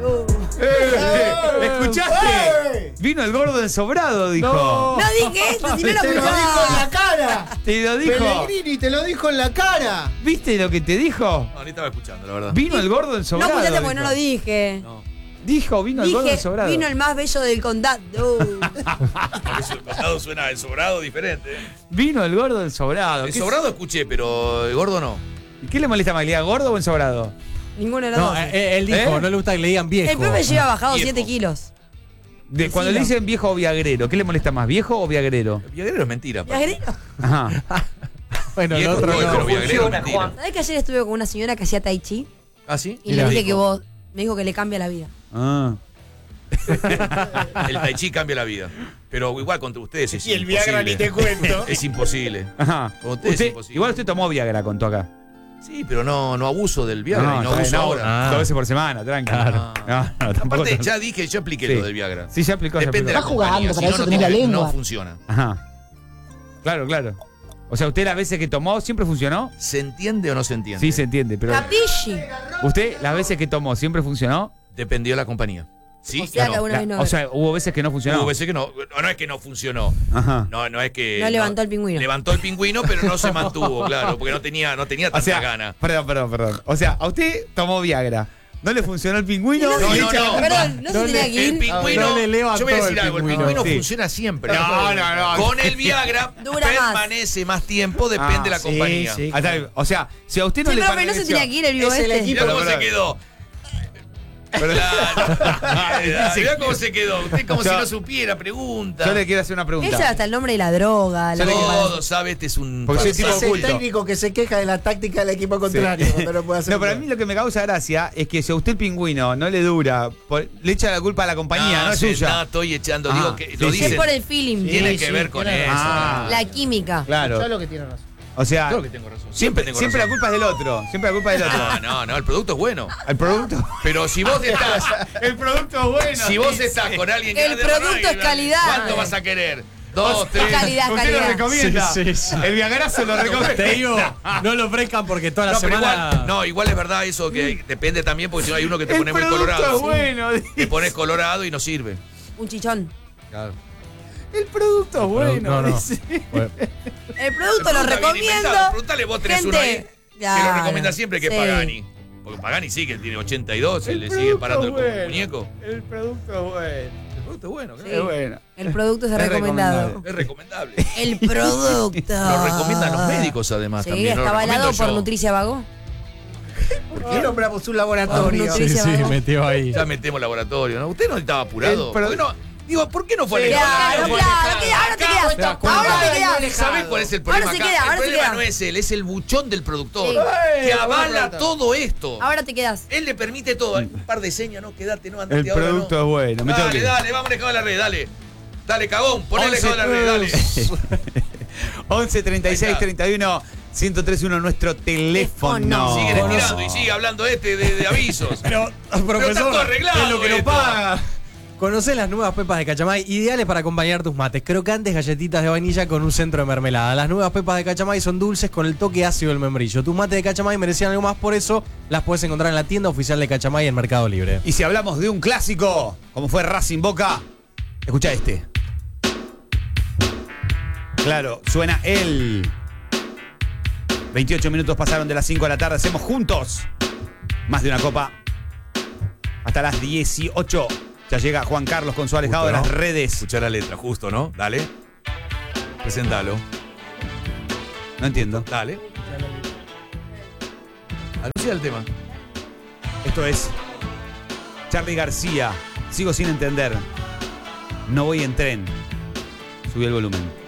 ¿Escuchaste? Vino el gordo ensobrado, dijo. No dije esto, si no lo Te lo dijo en la cara. Te lo dijo. Pellegrini te lo dijo en la cara. ¿Viste lo que te dijo? No, ni estaba escuchando, la verdad. Vino el gordo No ensobrado. escuchaste porque no dijo. lo dije. No. Dijo, vino el gordo Dije, ensobrado. vino el más bello del condado. Por eso el pasado suena el sobrado diferente. Vino el gordo ensobrado. El ¿Qué, sobrado escuché, pero el gordo no. ¿Qué le molesta más, que le diga gordo o ensobrado? Ninguno de los No, dos. él dijo, ¿Eh? no le gusta que le digan viejo. El profe lleva bajado Viejo. 7 kilos. Cuando le dicen viejo o viagrero, ¿qué le molesta más, viejo o viagrero? Viagrero es mentira. pa. ¿Viagrero? Ajá. Bueno, el Viejo otro estoy, no. pero Viagrero es mentira. ¿Sabés que ayer estuve con una señora que hacía tai chi? ¿Ah, sí? Y Mirá. le dije que vos, me dijo que le cambia la vida. Ah. El tai chi cambia la vida. Pero igual contra ustedes es Y el Viagra ni te imposible. cuento. Es imposible. Ajá. Con ustedes es Usted- imposible. igual usted tomó Viagra, contó acá. Sí, pero no abuso del Viagra y no está bien, abuso ahora. 2 veces por semana, tranquilo. Claro. No, tampoco Aparte, tanto. ya dije, yo apliqué Sí. lo del Viagra. Sí, ya aplicó. ya Depende de la aplicó. compañía. jugando, para Si eso no, tenés la no, lengua. no funciona. Ajá. Claro, claro. O sea, ¿usted las veces que tomó siempre funcionó? ¿Se entiende o no se entiende? Sí, se entiende, pero. Capishi. ¿Usted las veces que tomó siempre funcionó? Dependió de la compañía. ¿Sí O sea o que no? alguna vez no. O sea, hubo veces que no funcionó. Hubo veces que no. No es que no funcionó. Ajá. No es que. No levantó el pingüino. Levantó el pingüino, pero no se mantuvo, claro, porque no tenía tanta O sea, gana. perdón. O sea, a usted tomó Viagra. ¿No le funcionó el pingüino? No, Y le no, echa la no. culpa. Perdón, no se tenía que El ir. pingüino. No le levantó yo voy a decir el algo, el pingüino. pingüino Sí. funciona siempre. No. Con el Viagra Dura más. permanece más tiempo, depende de la sí, compañía. sí. Ah, está bien. O sea, si a usted no Sí, le profe, no se pareció- tenía que ir el vivo Es el este. equipo. Mirá cómo Pero, se quedó. Pero- Mirá cómo se quedó. Usted como Yo- si no supiera, pregunta. Yo le quiero hacer una Él pregunta. sabe hasta el nombre de la droga. La Todo sabe, este es un. Porque soy tipo Es el oculto. técnico que se queja de la táctica del equipo contrario. Cuando no puede hacer No, pero a nada. mí lo que me causa gracia es que si a usted el pingüino no le dura, le echa la culpa a la compañía, no es No, suya. estoy echando, Ah, digo que sí, lo sí. Es dicen. por el feeling. Tiene Sí, que sí, ver con tiene eso. razón. La química. Claro. Yo lo que tiene razón. O sea, Creo que tengo razón. siempre tengo la razón. culpa es del otro. Siempre la culpa es del otro. No, el producto es bueno. ¿El producto? Pero si vos estás, El producto es bueno. si vos estás con alguien que El no te producto va a es calidad. ¿cuánto vas a querer? 2, 3. calidad, Usted lo calidad. recomienda. Sí, sí, sí. El Viagrazo lo recomienda. Te digo, no lo ofrezcan porque toda la No, pero semana. igual es verdad eso que depende también porque si no hay uno que te El pone muy producto colorado. es bueno. Te pones colorado y no sirve. Un chichón. El producto es bueno. No. dice. Bueno, El producto lo recomiendo. Preguntale, vos tenés Gente, uno ahí que claro, lo recomienda siempre que es sí. Pagani. Porque Pagani sí que tiene 82 y le sigue parando el muñeco. El producto es bueno. El producto es bueno, Sí. claro. Es bueno. El producto es Es recomendado. Es recomendable. El producto. Lo recomiendan los médicos además Sí, también. no lo está avalado recomiendo por yo. Nutricia Vago. ¿Por qué nombramos un laboratorio? Por sí, Nutricia sí, Vago. metió ahí. Ya metemos laboratorio, ¿no? Usted no estaba apurado. El pro- ¿Por qué no? Digo, ¿por qué no fue al Claro, laboratorio? claro, ahora te quedas. Ahora te quedas. ¿Sabés cuál es el problema Ahora se acá? queda, el ahora se problema queda. no es él, es el buchón del productor. Sí. Que avala todo esto. Ahora te quedas. Él le permite todo. Un par de señas, no, quédate, no, andate El ahora, producto no. es bueno. Me tengo que Dale, ir. vamos a dejar la red, dale. Dale, cagón, ponele 11, cagón a la red, dale. 11 36 31 1031 nuestro teléfono. Sigue tirando y sigue hablando de avisos. Pero, Pero está profesor, todo arreglado. es lo que nos esto. paga. Conocés las nuevas pepas de Cachamay, ideales para acompañar tus mates. Crocantes galletitas de vainilla con un centro de mermelada. Las nuevas pepas de Cachamay son dulces con el toque ácido del membrillo. Tus mates de Cachamay merecían algo más, por eso las puedes encontrar en la tienda oficial de Cachamay en Mercado Libre. Y si hablamos de un clásico, como fue Racing Boca, escucha este. Claro, suena el 28 minutos pasaron de las 5 de la tarde. Hacemos juntos más de una copa hasta las 18. Ya llega Juan Carlos con su alejado Justo, de las ¿no? redes. Escuchá la letra, justo, ¿no? Dale. Presentalo. No entiendo. Dale. Anuncia el tema. Esto es Charly García. Sigo sin entender. No voy en tren. Subí el volumen.